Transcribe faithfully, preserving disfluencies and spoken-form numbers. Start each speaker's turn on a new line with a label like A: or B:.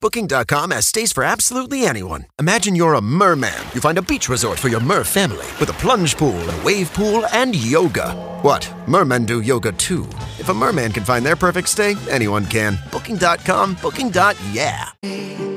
A: Booking dot com has stays for absolutely anyone. Imagine you're a merman. You find a beach resort for your mer family with a plunge pool, a wave pool, and yoga. What? Mermen do yoga too. If a merman can find their perfect stay, anyone can. Booking dot com, booking. Yeah.